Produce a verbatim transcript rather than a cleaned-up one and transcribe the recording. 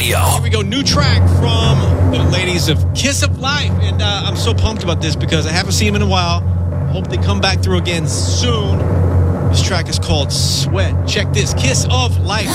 Radio. Here we go. New track from the ladies of Kiss of Life. And uh, I'm so pumped about this because I haven't seen them in a while. Hope they come back through again soon. This track is called Sweat. Check this. Kiss of Life.